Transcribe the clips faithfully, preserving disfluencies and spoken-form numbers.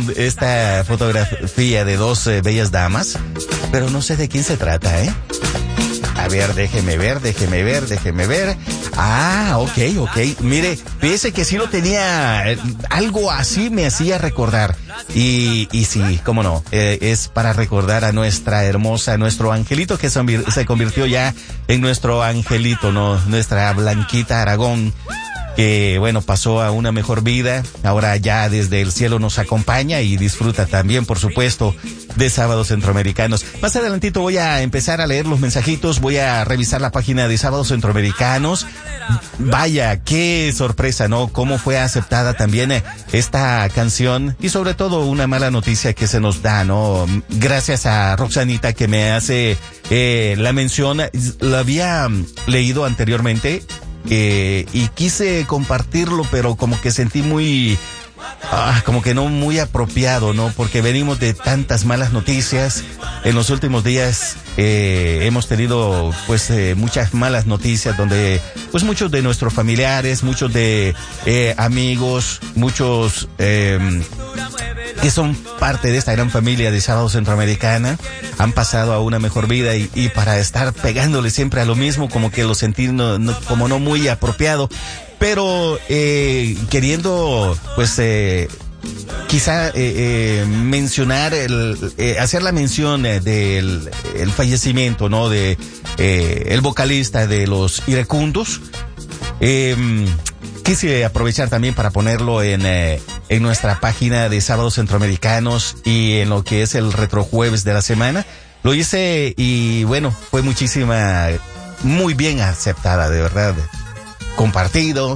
esta fotografía de dos eh, bellas damas, pero no sé de quién se trata, ¿eh? A ver, déjeme ver, déjeme ver, déjeme ver. Ah, ok, ok. Mire, fíjese que sí lo tenía, algo así me hacía recordar. Y, y sí, cómo no, eh, es para recordar a nuestra hermosa, nuestro angelito que se convirtió ya en nuestro angelito, ¿no? Nuestra Blanquita Aragón, que bueno, pasó a una mejor vida, ahora ya desde el cielo nos acompaña y disfruta también, por supuesto, de Sábados Centroamericanos. Más adelantito voy a empezar a leer los mensajitos, voy a revisar la página de Sábados Centroamericanos. Vaya, qué sorpresa, ¿no? Cómo fue aceptada también eh, esta canción y sobre todo una mala noticia que se nos da, ¿no? Gracias a Roxanita que me hace eh, la mención, la había um, leído anteriormente. Eh, y quise compartirlo, pero como que sentí muy, ah, como que no muy apropiado, ¿no? Porque venimos de tantas malas noticias. En los últimos días eh, hemos tenido, pues, eh, muchas malas noticias donde, pues, muchos de nuestros familiares, muchos de eh, amigos, muchos eh, que son parte de esta gran familia de Sábado Centroamericana, han pasado a una mejor vida y, y para estar pegándole siempre a lo mismo, como que lo sentí no, no, como no muy apropiado, pero eh, queriendo, pues, eh, quizá eh, eh, mencionar, el, eh, hacer la mención eh, del el fallecimiento, ¿no? De eh, el vocalista de los Iracundos. Eh, quise aprovechar también para ponerlo en, eh, en nuestra página de Sábados Centroamericanos y en lo que es el retrojueves de la semana. Lo hice y bueno, fue muchísima, muy bien aceptada, de verdad, compartido.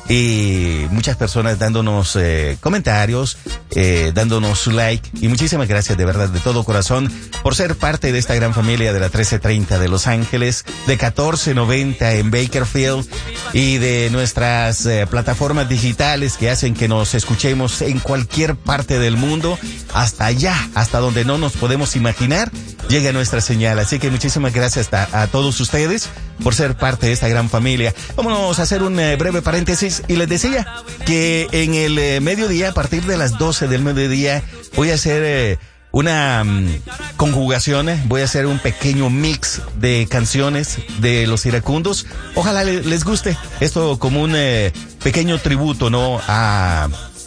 Y muchas personas dándonos eh, comentarios, eh, dándonos su like. Y muchísimas gracias de verdad, de todo corazón, por ser parte de esta gran familia de la trece treinta de Los Ángeles, de catorce noventa en Bakersfield y de nuestras eh, plataformas digitales que hacen que nos escuchemos en cualquier parte del mundo, hasta allá, hasta donde no nos podemos imaginar, llega nuestra señal. Así que muchísimas gracias a, a todos ustedes por ser parte de esta gran familia. Vámonos a hacer un eh, breve paréntesis y les decía que en el eh, mediodía, a partir de las doce del mediodía, voy a hacer eh, una um, conjugación, eh, voy a hacer un pequeño mix de canciones de los Iracundos. Ojalá le, les guste esto como un eh, pequeño tributo, ¿no? A...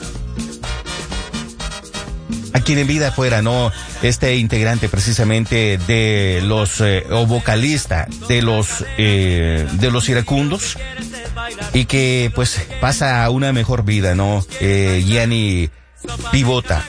a quien en vida fuera, ¿no? Este integrante precisamente de los, eh, o vocalista de los, eh, de los Iracundos, y que pues pasa a una mejor vida, ¿no? Eh, Gianni Pivota,